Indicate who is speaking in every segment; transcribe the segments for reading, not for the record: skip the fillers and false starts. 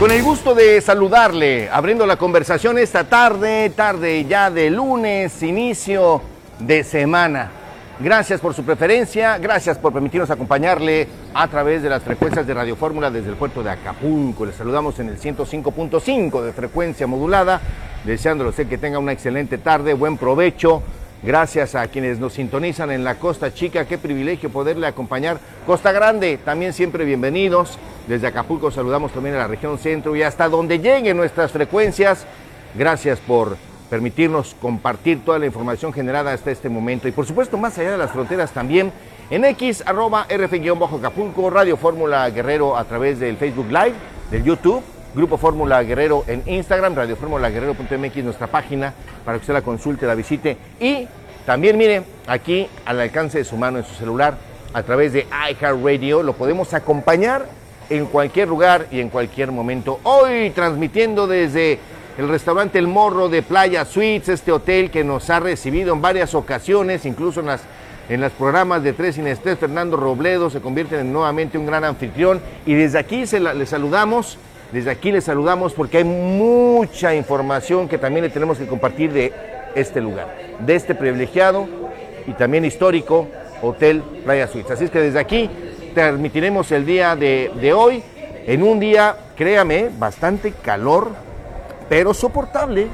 Speaker 1: Con el gusto de saludarle, abriendo la conversación esta tarde ya de lunes, inicio de semana. Gracias por su preferencia, gracias por permitirnos acompañarle a través de las frecuencias de Radio Fórmula desde el puerto de Acapulco. Les saludamos en el 105.5 de frecuencia modulada, deseándole a usted que tenga una excelente tarde, buen provecho. Gracias a quienes nos sintonizan en la Costa Chica, qué privilegio poderle acompañar. Costa Grande, también siempre bienvenidos. Desde Acapulco saludamos también a la región centro y hasta donde lleguen nuestras frecuencias. Gracias por permitirnos compartir toda la información generada hasta este momento. Y por supuesto, más allá de las fronteras también, en X, @RF_Acapulco, Radio Fórmula Guerrero a través del Facebook Live, del YouTube, Grupo Fórmula Guerrero en Instagram, radioformulaguerrero.mx, nuestra página, para que usted la consulte, la visite. Y también, mire, aquí al alcance de su mano en su celular, a través de iHeartRadio, lo podemos acompañar en cualquier lugar y en cualquier momento. Hoy transmitiendo desde el restaurante El Morro de Playa Suites, este hotel que nos ha recibido en varias ocasiones, incluso en los programas de Tres sin Estrés. Fernando Robledo se convierte en nuevamente un gran anfitrión y desde aquí le saludamos. Desde aquí les saludamos porque hay mucha información que también le tenemos que compartir de este lugar, de este privilegiado y también histórico Hotel Playa Suites. Así es que desde aquí transmitiremos el día de hoy en un día, créame, bastante calor, pero soportable.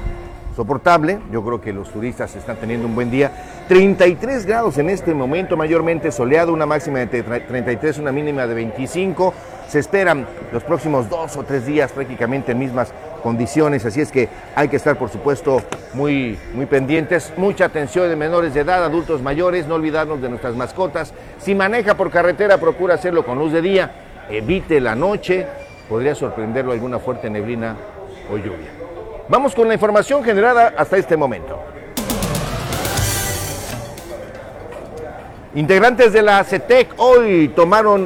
Speaker 1: Yo creo que los turistas están teniendo un buen día. 33 grados en este momento, mayormente soleado, una máxima de 33, una mínima de 25. Se esperan los próximos 2 o 3 días prácticamente en mismas condiciones, así es que hay que estar, por supuesto, muy pendientes. Mucha atención de menores de edad, adultos mayores, no olvidarnos de nuestras mascotas. Si maneja por carretera, procura hacerlo con luz de día, evite la noche, podría sorprenderlo alguna fuerte neblina o lluvia. Vamos con la información generada hasta este momento. Integrantes de la CETEC hoy tomaron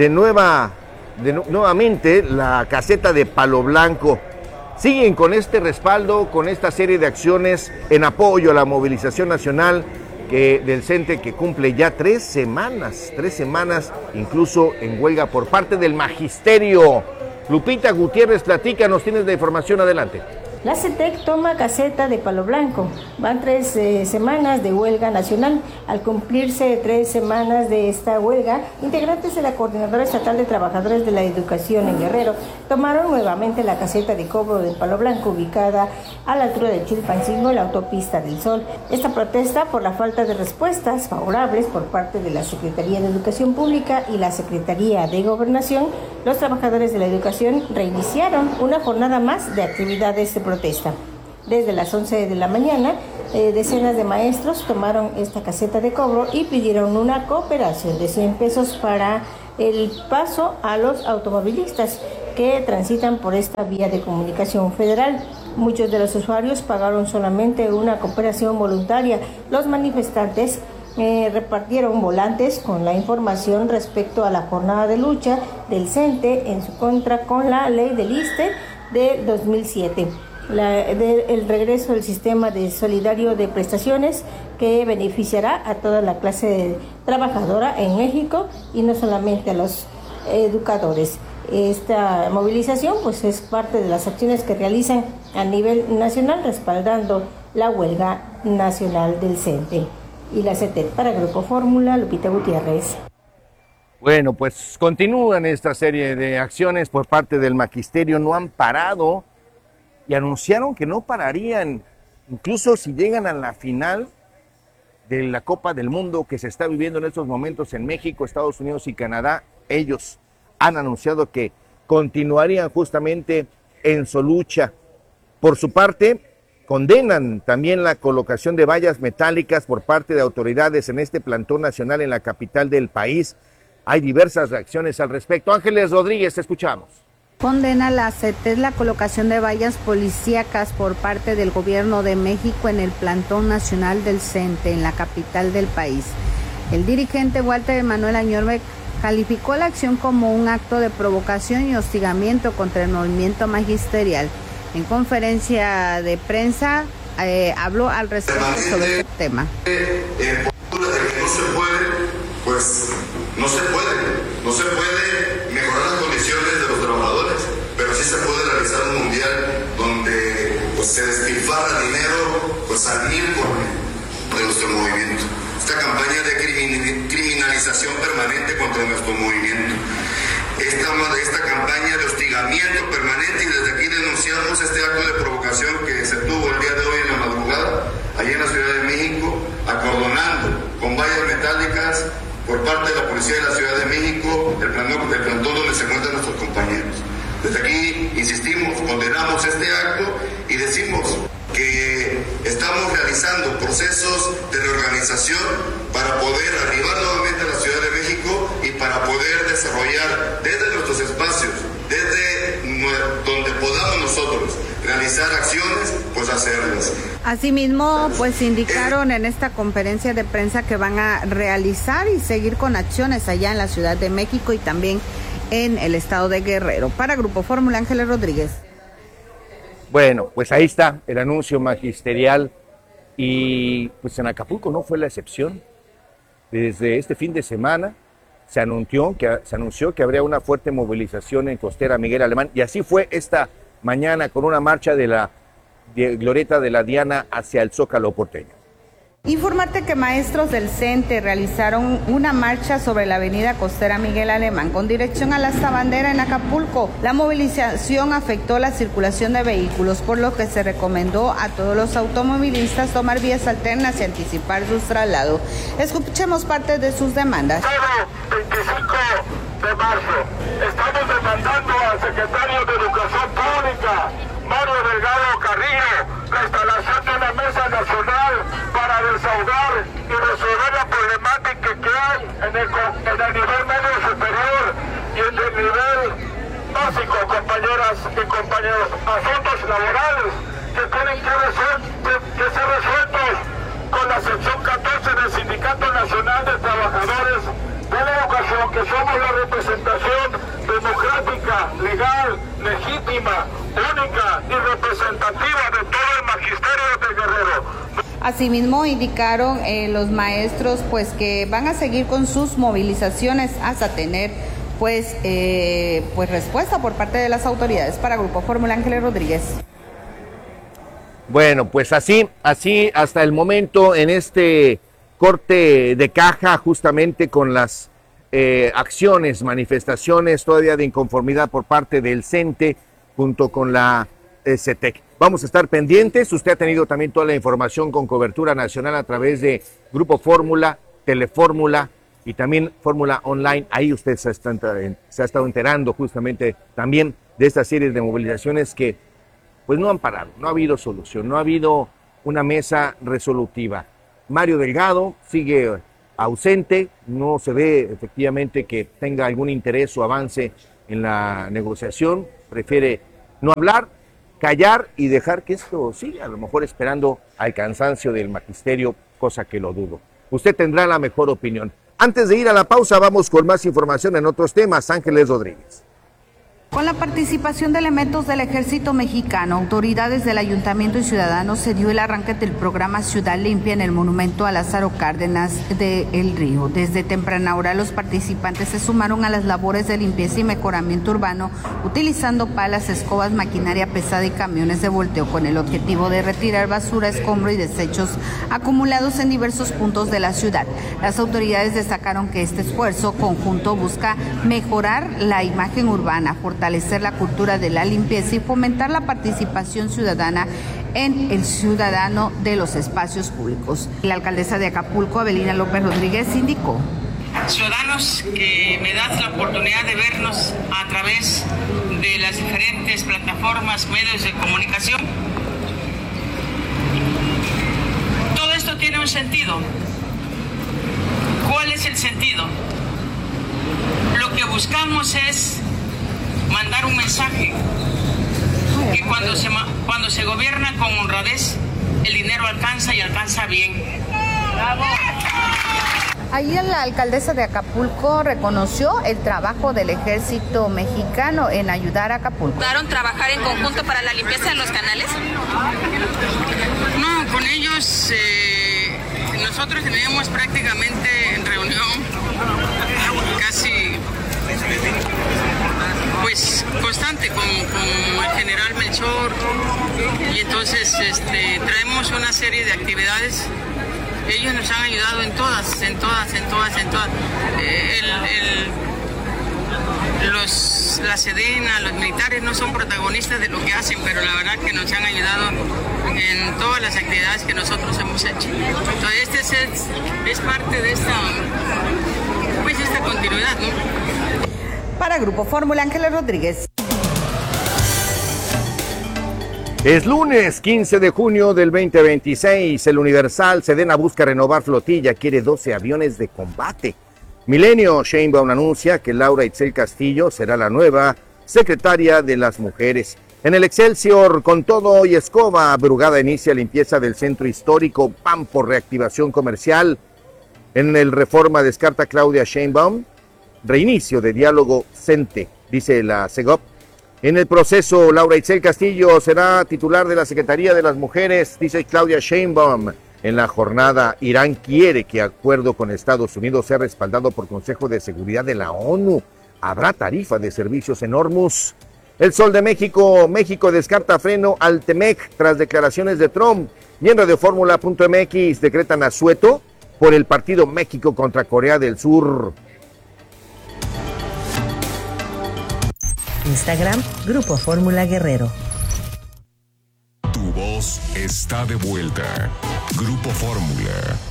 Speaker 1: nuevamente la caseta de Palo Blanco. Siguen con este respaldo, con esta serie de acciones en apoyo a la movilización nacional del CENTE, que cumple ya 3 semanas, incluso en huelga por parte del magisterio. Lupita Gutiérrez, platícanos, tienes la información, adelante.
Speaker 2: La CETEC toma caseta de Palo Blanco. Van 3 semanas de huelga nacional. Al cumplirse 3 semanas de esta huelga, integrantes de la Coordinadora Estatal de Trabajadores de la Educación en Guerrero tomaron nuevamente la caseta de cobro de Palo Blanco, ubicada a la altura de Chilpancingo, en la autopista del Sol. Esta protesta por la falta de respuestas favorables por parte de la Secretaría de Educación Pública y la Secretaría de Gobernación. Los trabajadores de la educación reiniciaron una jornada más de actividades de protesta. Desde las 11 de la mañana, decenas de maestros tomaron esta caseta de cobro y pidieron una cooperación de 100 pesos para el paso a los automovilistas que transitan por esta vía de comunicación federal. Muchos de los usuarios pagaron solamente una cooperación voluntaria. Los manifestantes repartieron volantes con la información respecto a la jornada de lucha del CENTE en su contra con la ley del ISSSTE de 2007. El regreso del sistema de solidario de prestaciones que beneficiará a toda la clase trabajadora en México y no solamente a los educadores. Esta movilización pues es parte de las acciones que realizan a nivel nacional respaldando la huelga nacional del CENTE. Y la CETEC para Grupo Fórmula, Lupita Gutiérrez.
Speaker 1: Bueno, pues continúan esta serie de acciones por parte del magisterio, no han parado y anunciaron que no pararían, incluso si llegan a la final de la Copa del Mundo que se está viviendo en estos momentos en México, Estados Unidos y Canadá. Ellos han anunciado que continuarían justamente en su lucha. Por su parte, condenan también la colocación de vallas metálicas por parte de autoridades en este plantón nacional en la capital del país. Hay diversas reacciones al respecto. Ángeles Rodríguez, te escuchamos.
Speaker 3: Condena la CETEC la colocación de vallas policíacas por parte del gobierno de México en el plantón nacional del CENTE en la capital del país. El dirigente Walter Emanuel Añorbe calificó la acción como un acto de provocación y hostigamiento contra el movimiento magisterial. En conferencia de prensa habló al respecto sobre este tema.
Speaker 4: No se puede, pues no se puede mejorar las condiciones de los trabajadores, pero sí se puede se despilfarra dinero pues al 1000% de nuestro movimiento. Esta campaña de criminalización permanente contra nuestro movimiento. Esta campaña de hostigamiento permanente, y desde aquí denunciamos este acto de provocación que se tuvo el día de hoy en la madrugada, allá en la Ciudad de México, acordonando con vallas metálicas por parte de la Policía de la Ciudad de México el plantón donde se encuentran nuestros compañeros. Desde aquí insistimos, condenamos este acto y decimos que estamos realizando procesos de reorganización para poder arribar nuevamente a la Ciudad de México y para poder desarrollar desde nuestros espacios, desde donde podamos nosotros realizar acciones, pues hacerlas.
Speaker 3: Asimismo, pues indicaron en esta conferencia de prensa que van a realizar y seguir con acciones allá en la Ciudad de México y también en el estado de Guerrero. Para Grupo Fórmula, Ángeles Rodríguez.
Speaker 1: Bueno, pues ahí está el anuncio magisterial y pues en Acapulco no fue la excepción. Desde este fin de semana se anunció que habría una fuerte movilización en Costera Miguel Alemán y así fue esta mañana con una marcha de la glorieta de la Diana hacia el Zócalo porteño.
Speaker 3: Informarte que maestros del CENTE realizaron una marcha sobre la avenida Costera Miguel Alemán con dirección a la Sabandera en Acapulco. La movilización afectó la circulación de vehículos, por lo que se recomendó a todos los automovilistas tomar vías alternas y anticipar sus traslados. Escuchemos parte de sus demandas.
Speaker 5: 25 de marzo, estamos demandando al secretario de Educación Pública, Mario Delgado Carrillo, la instalación de una mesa nacional para desahogar y resolver la problemática que hay en el nivel medio superior y en el nivel básico, compañeras y compañeros. Asuntos laborales que tienen que ser resueltos con la sección 14 del Sindicato Nacional de Trabajadores de la Educación, que somos la representación democrática, legal, legítima, única y representativa de todo el magisterio de Guerrero.
Speaker 3: Asimismo indicaron los maestros pues que van a seguir con sus movilizaciones hasta tener pues respuesta por parte de las autoridades. Para Grupo Fórmula, Ángeles Rodríguez.
Speaker 1: Bueno, pues así hasta el momento en este corte de caja, justamente con las acciones, manifestaciones todavía de inconformidad por parte del CENTE junto con la CETEC. Vamos a estar pendientes. Usted ha tenido también toda la información con cobertura nacional a través de Grupo Fórmula, Telefórmula y también Fórmula Online. Ahí usted se ha estado enterando justamente también de esta serie de movilizaciones que pues no han parado, no ha habido solución, no ha habido una mesa resolutiva. Mario Delgado sigue ausente, no se ve efectivamente que tenga algún interés o avance en la negociación, prefiere no hablar, callar y dejar que esto siga, a lo mejor esperando al cansancio del magisterio, cosa que lo dudo. Usted tendrá la mejor opinión. Antes de ir a la pausa, vamos con más información en otros temas. Ángeles Rodríguez.
Speaker 3: Con la participación de elementos del Ejército Mexicano, autoridades del Ayuntamiento y ciudadanos, se dio el arranque del programa Ciudad Limpia en el monumento a Lázaro Cárdenas de El Río. Desde temprana hora, los participantes se sumaron a las labores de limpieza y mejoramiento urbano, utilizando palas, escobas, maquinaria pesada y camiones de volteo, con el objetivo de retirar basura, escombro y desechos acumulados en diversos puntos de la ciudad. Las autoridades destacaron que este esfuerzo conjunto busca mejorar la imagen urbana, fortalecer la cultura de la limpieza y fomentar la participación ciudadana en el ciudadano de los espacios públicos. La alcaldesa de Acapulco, Abelina López Rodríguez, indicó:
Speaker 6: ciudadanos, que me das la oportunidad de vernos a través de las diferentes plataformas, medios de comunicación. Todo esto tiene un sentido. ¿Cuál es el sentido? Lo que buscamos es mandar un mensaje que cuando se gobierna con honradez, el dinero alcanza y alcanza bien. ¡Bravo!
Speaker 3: Ahí la alcaldesa de Acapulco reconoció el trabajo del Ejército Mexicano en ayudar a Acapulco.
Speaker 7: ¿Trabajar en conjunto para la limpieza de los canales?
Speaker 6: No, con ellos nosotros tenemos prácticamente en reunión casi constante. con el general Melchor, y entonces traemos una serie de actividades. Ellos nos han ayudado en todas. La Sedena, los militares no son protagonistas de lo que hacen, pero la verdad que nos han ayudado en todas las actividades que nosotros hemos hecho. Entonces es parte de esta continuidad, ¿no?
Speaker 3: Para Grupo Fórmula, Ángeles Rodríguez.
Speaker 1: Es lunes 15 de junio del 2026. El Universal, Sedena busca renovar flotilla, quiere 12 aviones de combate. Milenio, Sheinbaum anuncia que Laura Itzel Castillo será la nueva secretaria de las mujeres. En el Excelsior, con todo y escoba, Brugada inicia limpieza del centro histórico, PAN por reactivación comercial. En el Reforma descarta Claudia Sheinbaum, reinicio de diálogo CENTE, dice la CEGOP. En el Proceso, Laura Itzel Castillo será titular de la Secretaría de las Mujeres, dice Claudia Sheinbaum. En la jornada, Irán quiere que acuerdo con Estados Unidos sea respaldado por Consejo de Seguridad de la ONU. Habrá tarifa de servicios en Hormuz. El Sol de México, México descarta freno al TEMEC tras declaraciones de Trump. Y en Radioformula.mx decretan asueto por el partido México contra Corea del Sur.
Speaker 8: Instagram, Grupo Fórmula Guerrero.
Speaker 9: Tu voz está de vuelta. Grupo Fórmula.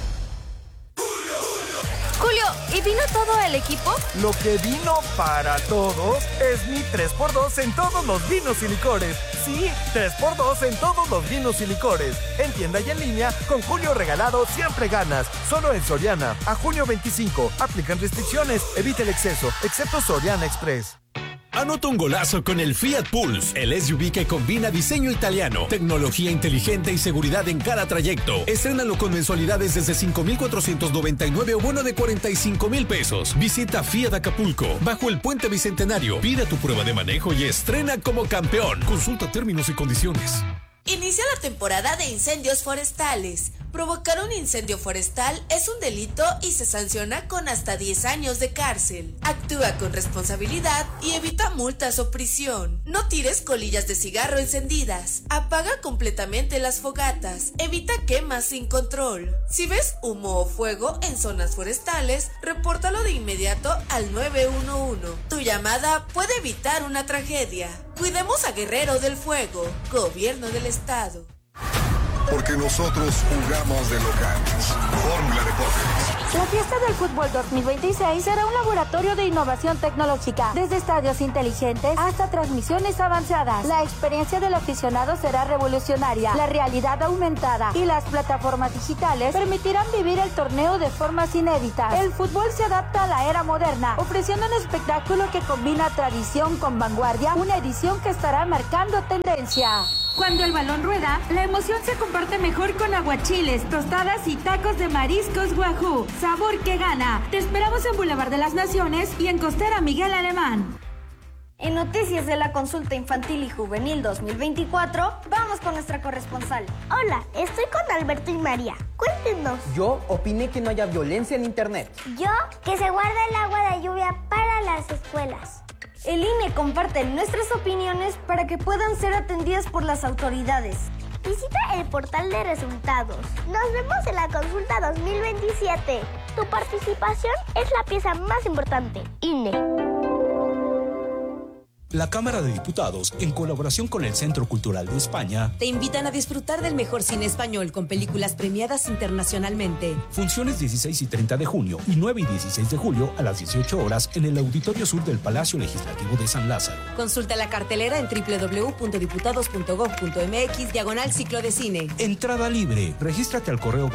Speaker 7: Julio, ¿y vino todo el equipo?
Speaker 10: Lo que vino para todos es mi 3x2 en todos los vinos y licores. Sí, 3x2 en todos los vinos y licores. En tienda y en línea, con Julio regalado siempre ganas. Solo en Soriana. A junio 25. Aplican restricciones. Evita el exceso, excepto Soriana Express.
Speaker 11: Anota un golazo con el Fiat Pulse, el SUV que combina diseño italiano, tecnología inteligente y seguridad en cada trayecto. Estrénalo con mensualidades desde 5,499 o bono de 45,000 pesos. Visita Fiat Acapulco, bajo el Puente Bicentenario. Pide tu prueba de manejo y estrena como campeón. Consulta términos y condiciones.
Speaker 12: Inicia la temporada de incendios forestales. Provocar un incendio forestal es un delito y se sanciona con hasta 10 años de cárcel. Actúa con responsabilidad y evita multas o prisión. No tires colillas de cigarro encendidas. Apaga completamente las fogatas. Evita quemas sin control. Si ves humo o fuego en zonas forestales, repórtalo de inmediato al 911. Tu llamada puede evitar una tragedia. Cuidemos a Guerrero del Fuego. Gobierno del Estado.
Speaker 9: Porque nosotros jugamos de locales. Fórmula Deportes.
Speaker 13: La fiesta del fútbol 2026 será un laboratorio de innovación tecnológica, desde estadios inteligentes hasta transmisiones avanzadas. La experiencia del aficionado será revolucionaria. La realidad aumentada y las plataformas digitales permitirán vivir el torneo de formas inéditas. El fútbol se adapta a la era moderna, ofreciendo un espectáculo que combina tradición con vanguardia, una edición que estará marcando tendencia.
Speaker 14: Cuando el balón rueda, la emoción se comparte mejor con aguachiles, tostadas y tacos de mariscos Wahoo. Sabor que gana. Te esperamos en Boulevard de las Naciones y en Costera Miguel Alemán.
Speaker 13: En noticias de la consulta infantil y juvenil 2024, vamos con nuestra corresponsal.
Speaker 15: Hola, estoy con Alberto y María. Cuéntenos.
Speaker 16: Yo opiné que no haya violencia en internet.
Speaker 15: Yo, que se guarde el agua de lluvia para las escuelas.
Speaker 13: El INE comparte nuestras opiniones para que puedan ser atendidas por las autoridades.
Speaker 15: Visita el portal de resultados. Nos vemos en la consulta 2027. Tu participación es la pieza más importante. INE.
Speaker 17: La Cámara de Diputados, en colaboración con el Centro Cultural de España,
Speaker 18: te invitan a disfrutar del mejor cine español con películas premiadas internacionalmente.
Speaker 17: Funciones 16 y 30 de junio y 9 y 16 de julio a las 18 horas en el Auditorio Sur del Palacio Legislativo de San Lázaro.
Speaker 18: Consulta la cartelera en www.diputados.gov.mx/ciclo de cine.
Speaker 17: Entrada libre. Regístrate al correo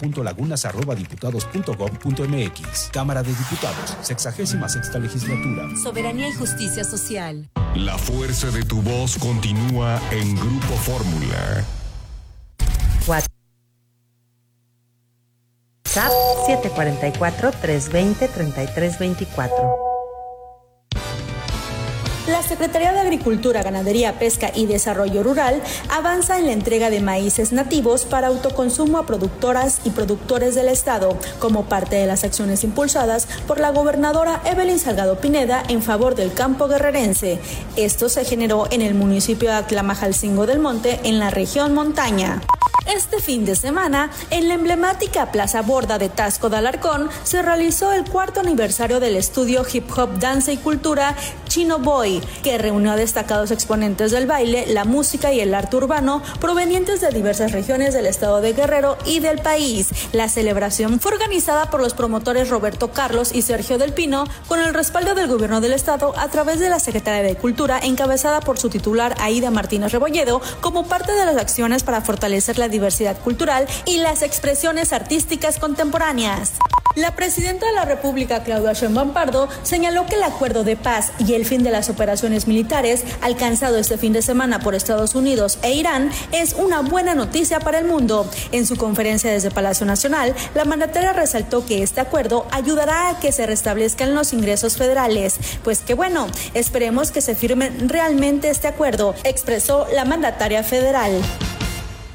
Speaker 17: gabriela.lagunas@diputados.gov.mx. Cámara de Diputados, 66ª legislatura.
Speaker 18: Soberanía y justicia social.
Speaker 9: La fuerza de tu voz continúa en Grupo Fórmula.
Speaker 8: WhatsApp 744-320-3324.
Speaker 19: La Secretaría de Agricultura, Ganadería, Pesca y Desarrollo Rural avanza en la entrega de maíces nativos para autoconsumo a productoras y productores del estado, como parte de las acciones impulsadas por la gobernadora Evelyn Salgado Pineda en favor del campo guerrerense. Esto se generó en el municipio de Atlamajalcingo del Monte, en la región montaña. Este fin de semana, en la emblemática Plaza Borda de Taxco de Alarcón, se realizó el 4º aniversario del estudio Hip Hop, Danza y Cultura Chino Boy, que reunió a destacados exponentes del baile, la música y el arte urbano provenientes de diversas regiones del estado de Guerrero y del país. La celebración fue organizada por los promotores Roberto Carlos y Sergio del Pino, con el respaldo del gobierno del estado a través de la Secretaría de Cultura, encabezada por su titular Aida Martínez Rebolledo, como parte de las acciones para fortalecer la diversidad cultural y las expresiones artísticas contemporáneas. La presidenta de la República, Claudia Sheinbaum Pardo, señaló que el acuerdo de paz y el fin de las operaciones militares alcanzado este fin de semana por Estados Unidos e Irán es una buena noticia para el mundo. En su conferencia desde Palacio Nacional, la mandataria resaltó que este acuerdo ayudará a que se restablezcan los ingresos federales. Pues que bueno, esperemos que se firme realmente este acuerdo, expresó la mandataria federal.